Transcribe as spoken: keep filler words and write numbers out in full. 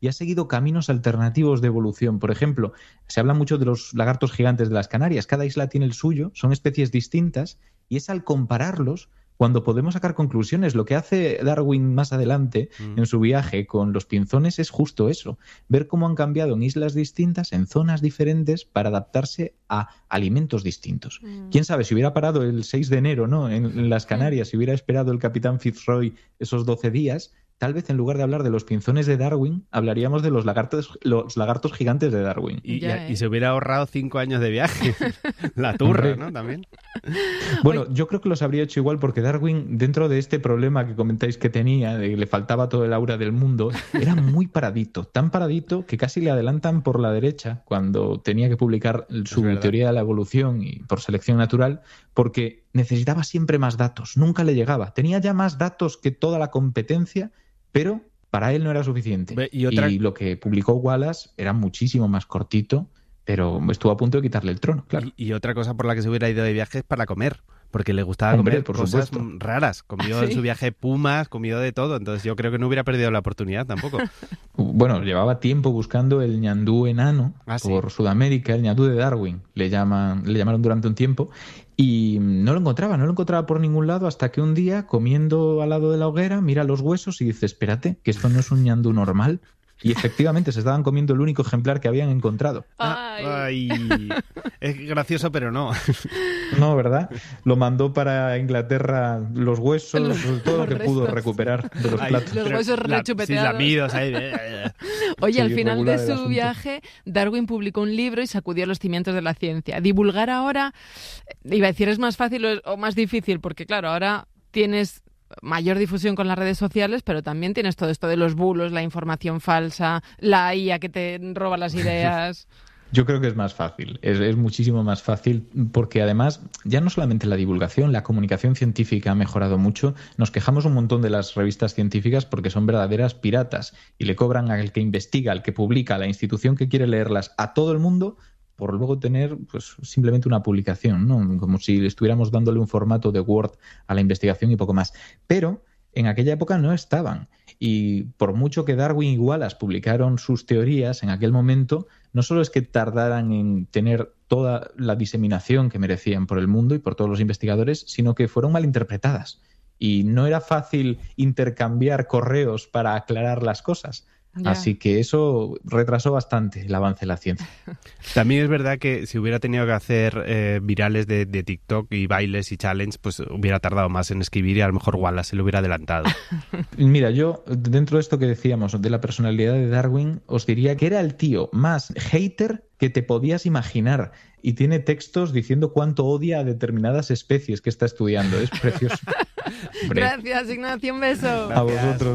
y ha seguido caminos alternativos de evolución. Por ejemplo, se habla mucho de los lagartos gigantes de las Canarias. Cada isla tiene el suyo, son especies distintas, y es al compararlos cuando podemos sacar conclusiones. Lo que hace Darwin más adelante mm. en su viaje con los pinzones es justo eso, ver cómo han cambiado en islas distintas, en zonas diferentes, para adaptarse a alimentos distintos. Mm. ¿Quién sabe si hubiera parado el seis de enero, ¿no?, en, en las Canarias, si hubiera esperado el capitán Fitzroy esos doce días, tal vez en lugar de hablar de los pinzones de Darwin, hablaríamos de los lagartos, los lagartos gigantes de Darwin. Y, ya, ¿eh? y se hubiera ahorrado cinco años de viaje. La turra, ¿no? También. Bueno, Oye. yo creo que los habría hecho igual porque Darwin, dentro de este problema que comentáis que tenía, de que le faltaba todo el aura del mundo, era muy paradito. Tan paradito que casi le adelantan por la derecha cuando tenía que publicar su teoría de la evolución y por selección natural, porque necesitaba siempre más datos. Nunca le llegaba. Tenía ya más datos que toda la competencia, pero para él no era suficiente. ¿Y, otra... y lo que publicó Wallace era muchísimo más cortito, pero estuvo a punto de quitarle el trono, claro. Y, y otra cosa por la que se hubiera ido de viaje es para comer, porque le gustaba Hombre, comer por cosas supuesto. raras. Comió en su viaje pumas, comió de todo, entonces yo creo que no hubiera perdido la oportunidad tampoco. Bueno, llevaba tiempo buscando el ñandú enano ¿Ah, sí? por Sudamérica, el ñandú de Darwin, le llaman, le llamaron durante un tiempo, y no lo encontraba, no lo encontraba por ningún lado, hasta que un día, comiendo al lado de la hoguera, mira los huesos y dice, espérate, que esto no es un ñandú normal. Y efectivamente se estaban comiendo el único ejemplar que habían encontrado. Ay. Ay. Es gracioso, pero no. No, ¿verdad? Lo mandó para Inglaterra los huesos, los, todo los lo que restos. pudo recuperar de los Ay, platos. Los huesos rechupeteados. Sí, lamidos ahí. Oye, Sí, al final de su asunto. viaje, Darwin publicó un libro y sacudió los cimientos de la ciencia. Divulgar ahora, iba a decir, es más fácil o, o más difícil, porque claro, ahora tienes mayor difusión con las redes sociales, pero también tienes todo esto de los bulos, la información falsa, la I A que te roba las ideas. Yo creo que es más fácil, es, es muchísimo más fácil, porque además ya no solamente la divulgación, la comunicación científica ha mejorado mucho. Nos quejamos un montón de las revistas científicas porque son verdaderas piratas y le cobran al que investiga, al que publica, a la institución que quiere leerlas, a todo el mundo, por luego tener pues simplemente una publicación, ¿no? Como si estuviéramos dándole un formato de Word a la investigación y poco más. Pero en aquella época no estaban. Y por mucho que Darwin y Wallace publicaron sus teorías en aquel momento, no solo es que tardaran en tener toda la diseminación que merecían por el mundo y por todos los investigadores, sino que fueron malinterpretadas. Y no era fácil intercambiar correos para aclarar las cosas. Ya. Así que eso retrasó bastante el avance de la ciencia. También es verdad que si hubiera tenido que hacer eh, virales de, de TikTok y bailes y challenge, pues hubiera tardado más en escribir y a lo mejor Wallace se lo hubiera adelantado. Mira, yo, dentro de esto que decíamos de la personalidad de Darwin, os diría que era el tío más hater que te podías imaginar. Y tiene textos diciendo cuánto odia a determinadas especies que está estudiando. Es precioso. Gracias, Ignacio. Un beso. A vosotros.